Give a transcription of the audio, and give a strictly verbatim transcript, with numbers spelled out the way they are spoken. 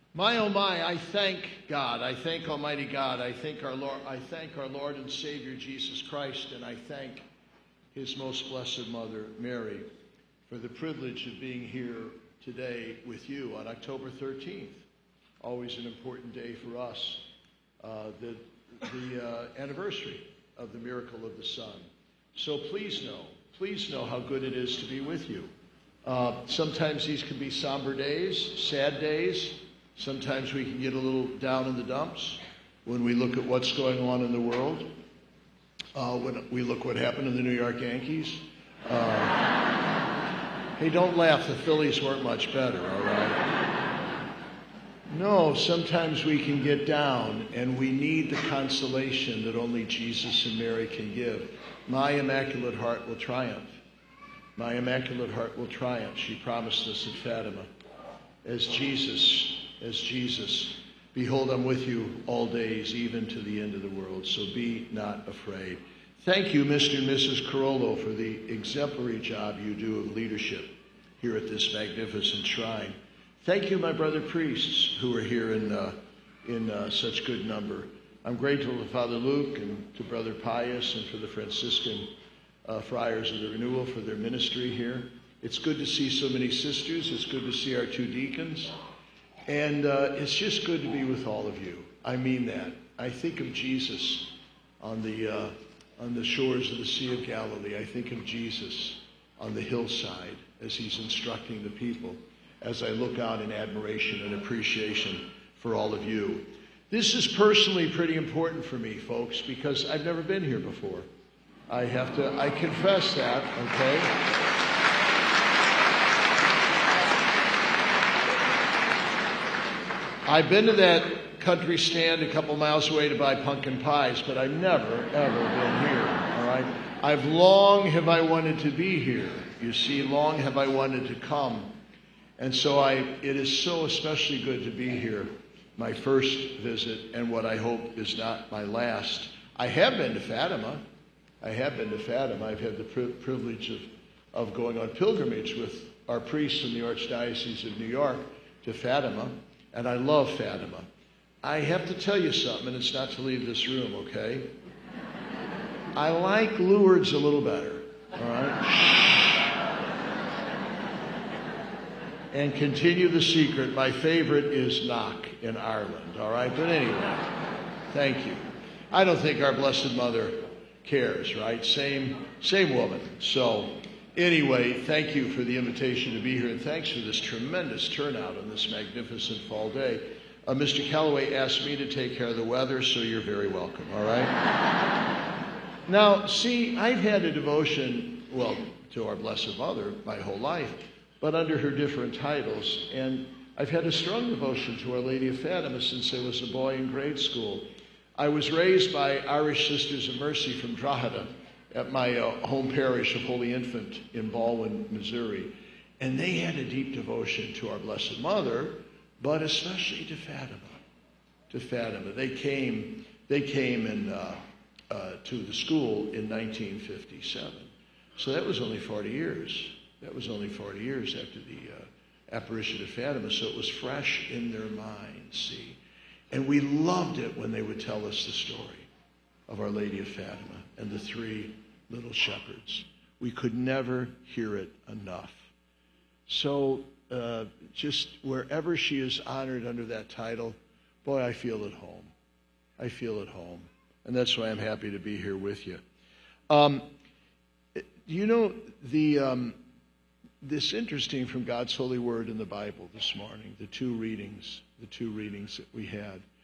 My oh my, I thank God. I thank Almighty God. I thank our Lord. I thank our Lord and Savior Jesus Christ, and I thank His most blessed Mother Mary for the privilege of being here today with you on October thirteenth. Always an important day for us, uh, the the uh, anniversary of the miracle of the Son. So please know, please know how good it is to be with you. Uh, sometimes these can be somber days, sad days. Sometimes we can get a little down in the dumps when we look at what's going on in the world. Uh, when we look what happened to the New York Yankees. Uh, hey, don't laugh. The Phillies weren't much better, all right? No, sometimes we can get down, and we need the consolation that only Jesus and Mary can give. My Immaculate Heart will triumph. My Immaculate Heart will triumph. She promised us at Fatima. As Jesus... As Jesus, behold, I'm with you all days, even to the end of the world, so be not afraid. Thank you, Mister and Missus Carollo, for the exemplary job you do of leadership here at this magnificent shrine. Thank you, my brother priests, who are here in, uh, in uh, such good number. I'm grateful to Father Luke and to Brother Pius and for the Franciscan uh, Friars of the Renewal for their ministry here. It's good to see so many sisters. It's good to see our two deacons. And uh, it's just good to be with all of you. I mean that. I think of Jesus on the uh, on the shores of the Sea of Galilee. I think of Jesus on the hillside as he's instructing the people, as I look out in admiration and appreciation for all of you. This is personally pretty important for me, folks, because I've never been here before. I have to, I confess that, okay? I've been to that country stand a couple miles away to buy pumpkin pies, but I've never, ever been here, all right? I've long have I wanted to be here. You see, long have I wanted to come. And so I, it is so especially good to be here, my first visit, and what I hope is not my last. I have been to Fatima. I have been to Fatima. I've had the pri- privilege of, of going on pilgrimage with our priests in the Archdiocese of New York to Fatima. And I love Fatima. I have to tell you something, and it's not to leave this room, okay? I like Lourdes a little better, all right? And continue the secret. My favorite is Knock in Ireland, all right? But anyway, thank you. I don't think our Blessed Mother cares, right? Same, same woman. So anyway, thank you for the invitation to be here, and thanks for this tremendous turnout on this magnificent fall day. Uh, Mister Calloway asked me to take care of the weather, so you're very welcome, all right? Now, see, I've had a devotion, well, to our Blessed Mother my whole life, but under her different titles, and I've had a strong devotion to Our Lady of Fatima since I was a boy in grade school. I was raised by Irish Sisters of Mercy from Drogheda, at my uh, home parish of Holy Infant in Baldwin, Missouri. And they had a deep devotion to our Blessed Mother, but especially to Fatima. To Fatima. They came, they came in, uh, uh, to the school in nineteen fifty-seven. So that was only forty years. That was only forty years after the uh, apparition of Fatima. So it was fresh in their minds, see. And we loved it when they would tell us the story of Our Lady of Fatima and the three little shepherds. We could never hear it enough. So uh, just wherever she is honored under that title, boy, I feel at home. I feel at home. And that's why I'm happy to be here with you. Um, you know, the um, this interesting from God's holy word in the Bible this morning, the two readings, the two readings that we had.